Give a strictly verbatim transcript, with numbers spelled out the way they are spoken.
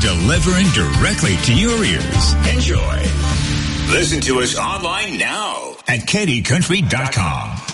delivering directly to your ears. Enjoy. Listen to us online now at K D country dot com.